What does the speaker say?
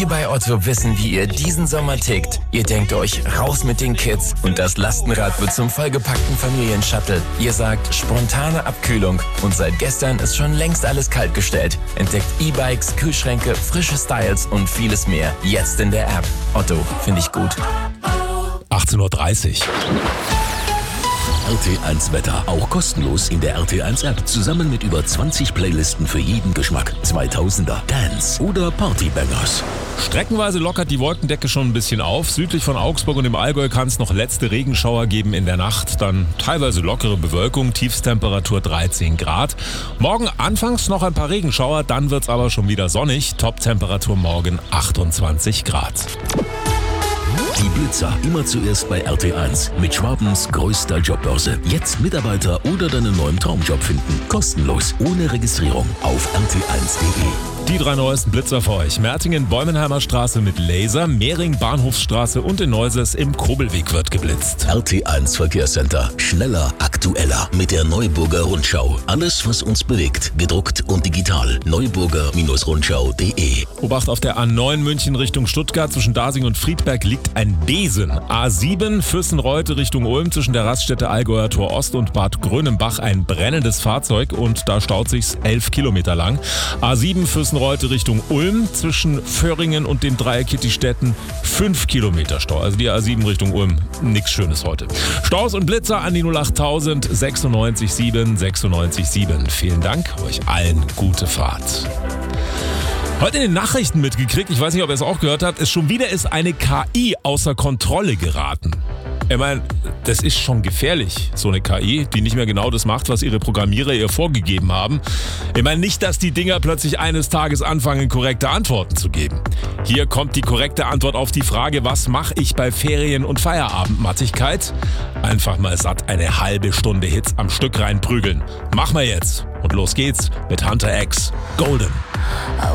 Wir bei Otto wissen, wie ihr diesen Sommer tickt. Ihr denkt euch, raus mit den Kids und das Lastenrad wird zum vollgepackten Familienshuttle. Ihr sagt, spontane Abkühlung und seit gestern ist schon längst alles kaltgestellt. Entdeckt E-Bikes, Kühlschränke, frische Styles und vieles mehr. Jetzt in der App. Otto, finde ich gut. 18:30 Uhr. RT1 Wetter, auch kostenlos in der RT1 App. Zusammen mit über 20 Playlisten für jeden Geschmack. 2000er, Dance oder Partybangers. Streckenweise lockert die Wolkendecke schon ein bisschen auf. Südlich von Augsburg und im Allgäu kann es noch letzte Regenschauer geben in der Nacht. Dann teilweise lockere Bewölkung, Tiefstemperatur 13 Grad. Morgen anfangs noch ein paar Regenschauer, dann wird es aber schon wieder sonnig. Toptemperatur morgen 28 Grad. Die Blitzer immer zuerst bei RT1 mit Schwabens größter Jobbörse. Jetzt Mitarbeiter oder deinen neuen Traumjob finden. Kostenlos, ohne Registrierung auf rt1.de. Die 3 neuesten Blitzer für euch. Mertingen, Bäumenheimer Straße mit Laser, Mehring, Bahnhofsstraße und in Neuses im Kobelweg wird geblitzt. RT1 Verkehrscenter. Schneller, aktueller mit der Neuburger Rundschau. Alles, was uns bewegt, gedruckt und digital. Neuburger-Rundschau.de. Obacht auf der A9 München Richtung Stuttgart. Zwischen Dasing und Friedberg liegt ein Besen. A7 Fürstenreute Richtung Ulm. Zwischen der Raststätte Allgäuer Tor Ost und Bad Grönenbach ein brennendes Fahrzeug und da staut sich's 11 Kilometer lang. A7 Fürstenreute Richtung Ulm. Zwischen Föhringen und den Dreieck Kittistädten 5 Kilometer Stau. Also die A7 Richtung Ulm. Nichts Schönes heute. Staus und Blitzer an die 08000 96 7 96 7. Vielen Dank. Euch allen gute Fahrt. Heute in den Nachrichten mitgekriegt, ich weiß nicht, ob ihr es auch gehört habt, schon wieder ist eine KI außer Kontrolle geraten. Ich meine, das ist schon gefährlich, so eine KI, die nicht mehr genau das macht, was ihre Programmierer ihr vorgegeben haben. Ich meine nicht, dass die Dinger plötzlich eines Tages anfangen, korrekte Antworten zu geben. Hier kommt die korrekte Antwort auf die Frage, was mache ich bei Ferien- und Feierabendmattigkeit? Einfach mal satt eine halbe Stunde Hits am Stück reinprügeln. Machen wir jetzt. Und los geht's mit Hunter X Golden.